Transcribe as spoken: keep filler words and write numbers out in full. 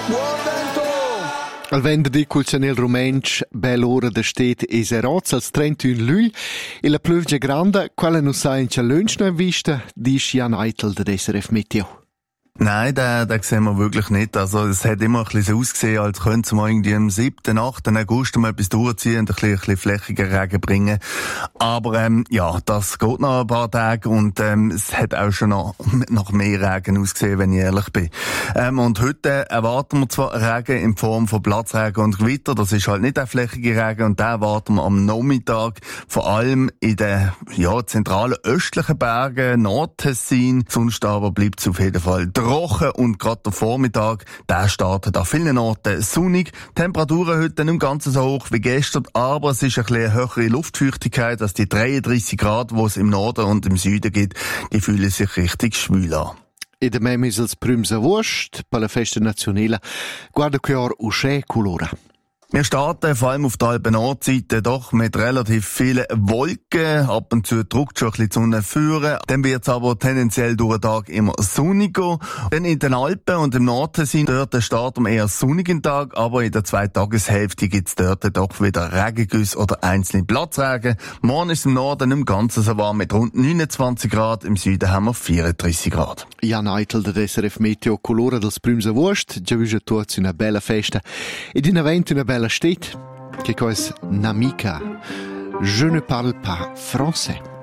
Buon vento! Al venerdì col Chanel Rumensch, bella ora da stet Eseroz, als trentuno luglio, e la pluvia grande, quella non sa in Challenge noch vista, dice Jan Eitel, der S R F Meteo. Nein, den, den sehen wir wirklich nicht. Also, es hat immer ein bisschen so ausgesehen, als könnte man irgendwie am siebten, achten August mal etwas durchziehen und ein bisschen, ein bisschen flächigen Regen bringen. Aber, ähm, ja, das geht noch ein paar Tage und, ähm, es hat auch schon noch, noch mehr Regen ausgesehen, wenn ich ehrlich bin. Ähm, und heute erwarten wir zwar Regen in Form von Platzregen und Gewitter. Das ist halt nicht der flächige Regen und den erwarten wir am Nachmittag, vor allem in den, ja, zentralen östlichen Bergen, Nordtessin. Sonst aber bleibt es auf jeden Fall trocken und gerade der Vormittag, der startet an vielen Orten sonnig. Temperaturen heute nicht ganz so hoch wie gestern, aber es ist ein bisschen höhere Luftfeuchtigkeit als die dreiunddreissig Grad, die es im Norden und im Süden gibt. Die fühlen sich richtig schwül an. E da me misels prümsa Wurst, per la festa nazionale, guarda che or usce colora. Wir starten vor allem auf der Alpen-Nordseite doch mit relativ vielen Wolken. Ab und zu drückt schon ein bisschen die Sonne führen. Dann wird es aber tendenziell durch den Tag immer sonniger. Dann in den Alpen und im Norden sind dort starten wir eher sonnigen Tag, aber in der zweiten Tageshälfte gibt es dort doch wieder Regengüsse oder einzelne Platzregen. Morgen ist im Norden im Ganzen so warm mit rund neunundzwanzig Grad. Im Süden haben wir vierunddreissig Grad. Jan Eitel, der S R F Meteo colora dels prümsa Wurst. Già vige tutti una bella festa. Ed in evento una bella steht, che cosa Namika. Je ne parle pas français.